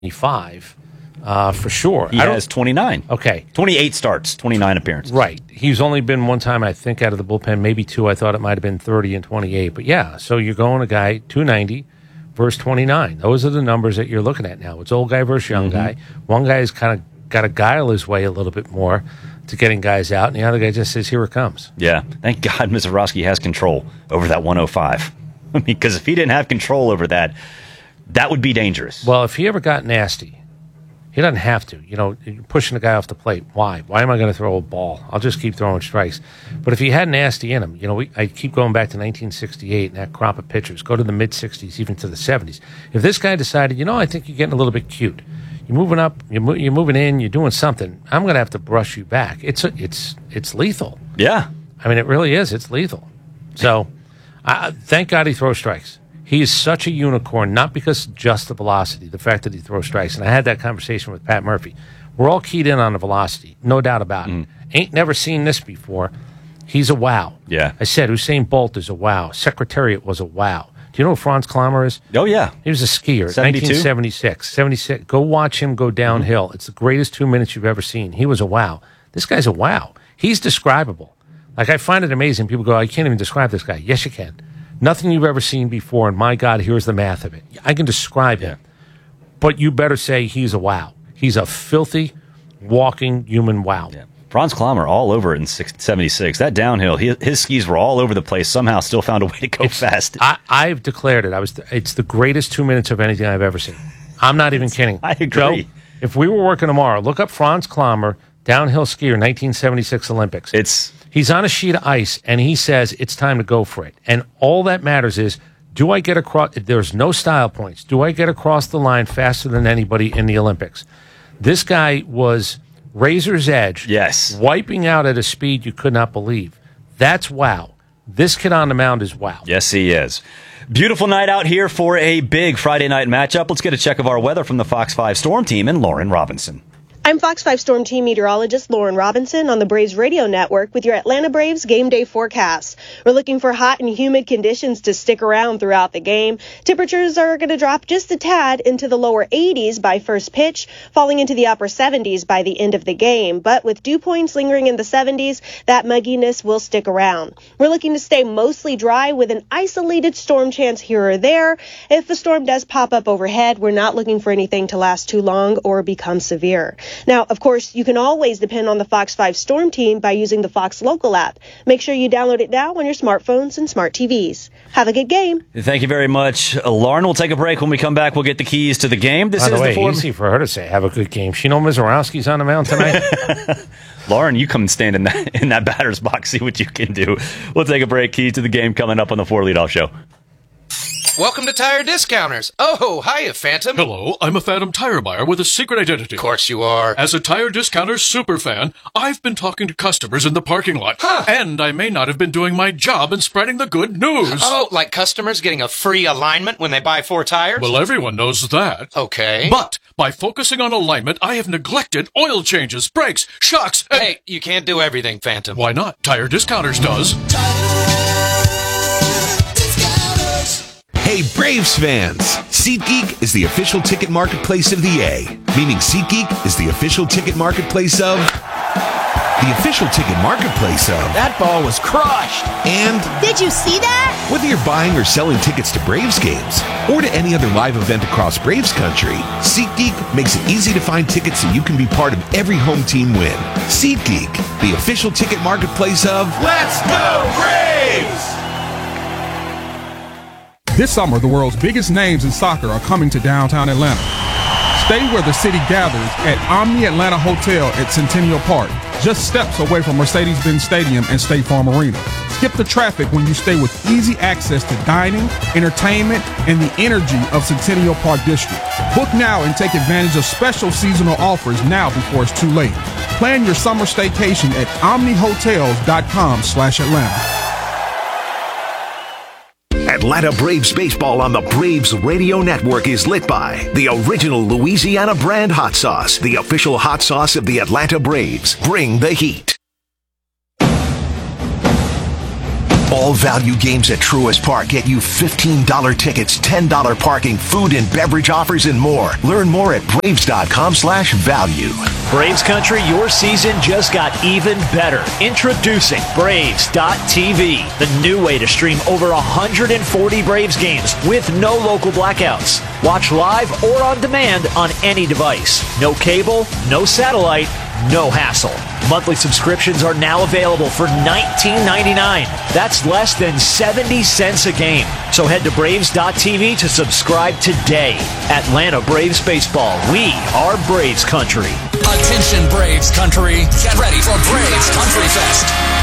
25, for sure. He has 29. Okay. 28 starts, 29 appearances. Right. He's only been one time, I think, out of the bullpen, maybe two. I thought it might have been 30 and 28. But yeah, so you're going a guy 290 versus 29. Those are the numbers that you're looking at now. It's old guy versus young guy. One guy has kind of got to guile his way a little bit more to getting guys out, and the other guy just says, here it comes. Yeah. Thank God Mazeroski has control over that 105. I mean, because if he didn't have control over that, that would be dangerous. Well, if he ever got nasty, he doesn't have to. You know, you're pushing the guy off the plate. Why? Why am I going to throw a ball? I'll just keep throwing strikes. But if he had nasty in him, you know, I keep going back to 1968 and that crop of pitchers. Go to the mid-'60s, even to the 70s. If this guy decided, you know, I think you're getting a little bit cute. You're moving up, you're moving in, you're doing something, I'm going to have to brush you back. It's lethal. Yeah. I mean, it really is. It's lethal. So, thank God he throws strikes. He is such a unicorn, not because just the velocity, the fact that he throws strikes. And I had that conversation with Pat Murphy. We're all keyed in on the velocity, no doubt about it. Ain't never seen this before. He's a wow. Yeah. I said Usain Bolt is a wow. Secretariat was a wow. Do you know who Franz Klammer is? Oh, yeah. He was a skier. 72? 1976. 76. Go watch him go downhill. It's the greatest 2 minutes you've ever seen. He was a wow. This guy's a wow. He's describable. Like, I find it amazing. People go, I can't even describe this guy. Yes, you can. Nothing you've ever seen before, and my God, here's the math of it. I can describe him. But you better say he's a wow. He's a filthy, walking human wow. Yeah. Franz Klammer all over it in 76. That downhill, his skis were all over the place, somehow still found a way to go fast. I've declared it. It's the greatest 2 minutes of anything I've ever seen. I'm not even kidding. I agree. Joe, if we were working tomorrow, look up Franz Klammer, downhill skier, 1976 Olympics. He's on a sheet of ice, and he says it's time to go for it. And all that matters is, do I get across? There's no style points. Do I get across the line faster than anybody in the Olympics? This guy was razor's edge. Yes. Wiping out at a speed you could not believe. That's wow. This kid on the mound is wow. Yes, he is. Beautiful night out here for a big Friday night matchup. Let's get a check of our weather from the Fox 5 Storm Team and Lauren Robinson. I'm Fox 5 Storm Team meteorologist Lauren Robinson on the Braves Radio Network with your Atlanta Braves game day forecast. We're looking for hot and humid conditions to stick around throughout the game. Temperatures are going to drop just a tad into the lower 80s by first pitch, falling into the upper 70s by the end of the game. But with dew points lingering in the 70s, that mugginess will stick around. We're looking to stay mostly dry with an isolated storm chance here or there. If the storm does pop up overhead, we're not looking for anything to last too long or become severe. Now, of course, you can always depend on the Fox 5 Storm Team by using the Fox Local app. Make sure you download it now on your smartphones and smart TVs. Have a good game. Thank you very much, Lauren. We'll take a break. When we come back, we'll get the keys to the game. By the way, easy for her to say, have a good game. She know Mazeroski's on the mound tonight? Lauren, you come and stand in that batter's box, see what you can do. We'll take a break. Keys to the game coming up on the 4 Leadoff Show. Welcome to Tire Discounters. Oh, hiya, Phantom. Hello, I'm a Phantom tire buyer with a secret identity. Of course you are. As a Tire Discounters superfan, I've been talking to customers in the parking lot. Huh. And I may not have been doing my job in spreading the good news. Oh, like customers getting a free alignment when they buy 4 tires? Well, everyone knows that. Okay. But by focusing on alignment, I have neglected oil changes, brakes, shocks, and... Hey, you can't do everything, Phantom. Why not? Tire Discounters does. Hey, Braves fans! SeatGeek is the official ticket marketplace of the A, meaning SeatGeek is the official ticket marketplace of... the official ticket marketplace of... That ball was crushed! And... Did you see that? Whether you're buying or selling tickets to Braves games, or to any other live event across Braves country, SeatGeek makes it easy to find tickets so you can be part of every home team win. SeatGeek, the official ticket marketplace of... Let's go Braves! This summer, the world's biggest names in soccer are coming to downtown Atlanta. Stay where the city gathers at Omni Atlanta Hotel at Centennial Park, just steps away from Mercedes-Benz Stadium and State Farm Arena. Skip the traffic when you stay with easy access to dining, entertainment, and the energy of Centennial Park District. Book now and take advantage of special seasonal offers now before it's too late. Plan your summer staycation at omnihotels.com/Atlanta. Atlanta Braves baseball on the Braves Radio Network is lit by the original Louisiana brand hot sauce, the official hot sauce of the Atlanta Braves. Bring the heat. All value games at Truist Park get you $15 tickets, $10 parking, food and beverage offers, and more. Learn more at Braves.com/value. Braves Country, your season just got even better. Introducing Braves.tv, the new way to stream over 140 Braves games with no local blackouts. Watch live or on demand on any device. No cable, no satellite, no hassle. Monthly subscriptions are now available for $19.99. That's less than 70 cents a game. So head to Braves.tv to subscribe today. Atlanta Braves Baseball. We are Braves Country. Attention, Braves Country. Get ready for Braves Country Fest.